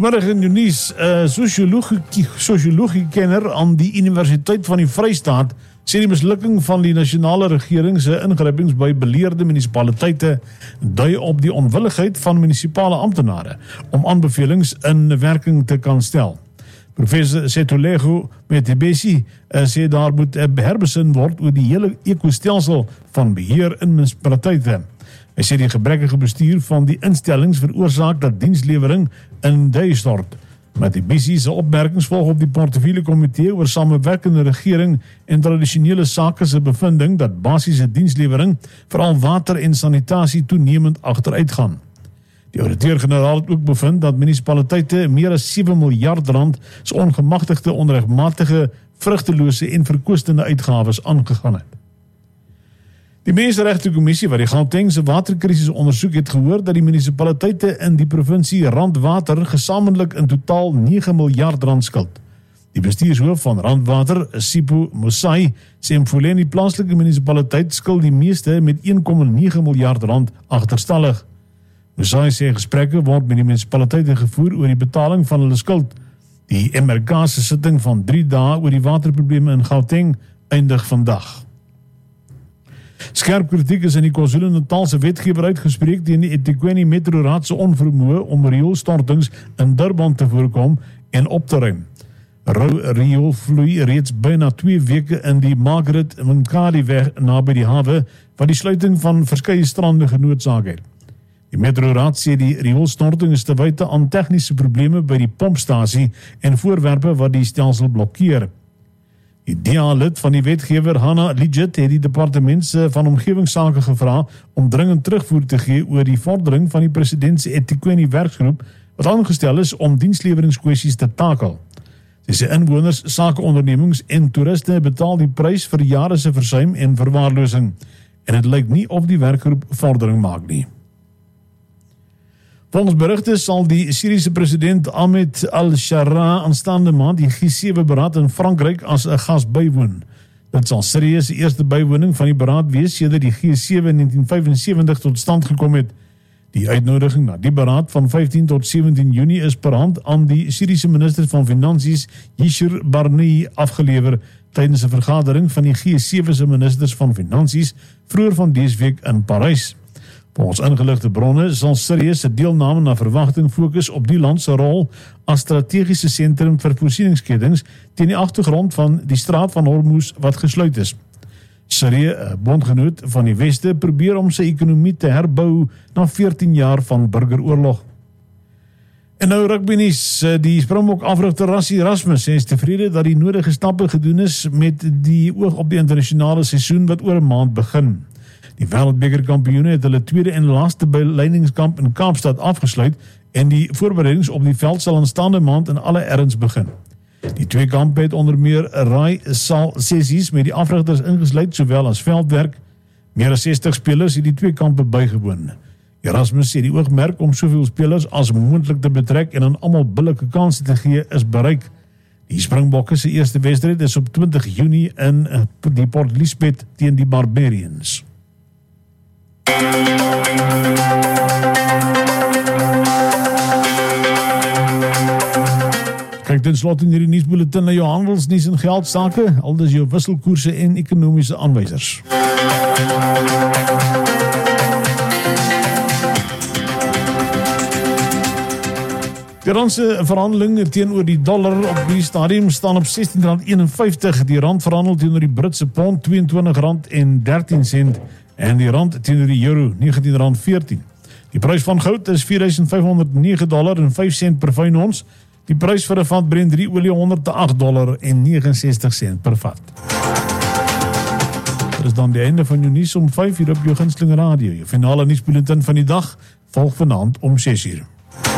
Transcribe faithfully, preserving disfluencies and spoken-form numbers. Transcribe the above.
Vanmiddag in die nuus, 'n uh, sosiologie, sosiologiekenner aan die Universiteit van die Vrystaat sê die mislukking van die nasionale regering se ingrypings by beleerde munisipaliteite dui op die onwilligheid van munisipale amptenare om aanbevelings in werking te kan stel. Professor Setulego Metebesi uh, sê daar moet uh, herbesin word oor die hele ekostelsel van beheer in munisipaliteite. Hy sê die gebrekkige bestuur van die instellings veroorsaak dat dienslewering in duie stort. Metebesi se opmerkings volg op die portefeulje komitee oor samewerkende regering en tradisionele sake se bevinding dat basiese dienslewering, veral water en sanitasie, toenemend agteruitgaan. Die ouditeur-generaal het ook bevind dat munisipaliteite meer as sewe miljard rand se ongemagtigde, onregmatige, vrugtelose en verkoostende uitgawes aangegaan het. Die Menseregte Kommissie wat die Gautengse waterkrisis ondersoek het gehoor dat die munisipaliteite in die provinsie Randwater gesamentlik in totaal nege miljard rand skuld. Die bestuurshoof van Randwater, Sipho Mosai, sê Mfuleni plaaslike munisipaliteit skuld die meeste met een komma nege miljard rand agterstallig. Mosai sê gesprekke word met die munisipaliteite gevoer oor die betaling van hulle skuld. Die M R K se sitting van drie dae oor die waterprobleme in Gauteng eindig vandag. Skerp kritiek is in die KwaZulu-Natalse wetgewer uitgespreek teen die eThekwini Metro Raad se onvermoë om rioolstortings in Durban te voorkom en op te ruim. Rou riool vloei reeds byna twee weke in die Margaret Mngadi weg naby die hawe, wat die sluiting van verskeie strande genoodsaak het. Die Metro Raad sê die rioolstorting is te wyte aan tegniese probleme by die pompstasie en voorwerpe wat die stelsel blokkeer. Die D A-lid van die wetgewer Hannah Legit het die departement van omgewingsake gevra om dringend terugvoer te gee oor die vordering van die president se eThekwini werksgroep wat aangestel is om diensleweringkwessies te takel. Sy sê inwoners, sakeondernemings en toeriste betaal die prys vir jare se versuim en verwaarlosing en dit lyk nie of die werkgroep vordering maak nie. Volgens berigte sal die Syriese president Ahmed al-Shara aanstaande maand die G sewe beraad in Frankryk as 'n gas bywoon. Dit sal Syrië se eerste bywoning van die beraad wees sedert die G sewe in negentien vyfensewentig tot stand gekom het. Die uitnodiging na die beraad van vyftien tot sewentien Junie is per hand aan die Syriese minister van Finansies Yishir Barni afgelewer tydens 'n vergadering van die G sewe se ministers van Finansies vroeër van dese week in Parys. Volgens ingeligte bronne sal Syrië se deelname na verwagting fokus op die land se rol as strategiese sentrum vir voorsieningsketings teen die agtergrond van die straat van Hormuz wat gesluit is. Syrië, 'n bondgenoot van die Weste, probeer om sy ekonomie te herbou na veertien jaar van burgeroorlog. En nou rugby nuus, die Springbok afrigter Rassie Erasmus is tevrede dat die nodige stappe gedoen is met die oog op die internasionale seisoen wat oor 'n maand begin. Die Wêreldbeker kampioene het hulle tweede en laaste beleidingskamp in Kaapstad afgesluit en die voorbereidings op die veld sal aanstaande maand in alle erns begin. Die twee kampe het onder meer raai sal sessies met die afrigters ingesluit sowel as veldwerk. Meer as sestig spelers het die twee kampe bygewoon. Erasmus sê die oogmerk om soveel spelers as moontlik te betrek en aan almal billike kansse te gee is bereik. Die Springbokke se eerste wedstryd is op twintig Junie in die Port Elizabeth teen die Barbarians. Kyk ten slotte in hierdie nuusbulletin na jou handelsnuus en geldsaake, aldus jou wisselkoerse en ekonomiese aanwysers. Die randse verhandeling teenoor die dollar op die stadium staan op sestien rand eenenvyftig, die rand verhandel teenoor die Britse pond tweeëntwintig rand en dertien sent en die rand teenoor die euro negentien rand veertien. Die prys van goud is vier duisend vyf honderd nege dollar en vyf sent per fyn ons. Die prys vir 'n vat Brent drie olie honderd agt dollar en negenensestig sent per vat. Dit is dan die einde van jou nuus om vyf uur op jou gunsteling radio. Jou finale nuusbulletin van die dag volg vanaand om ses uur.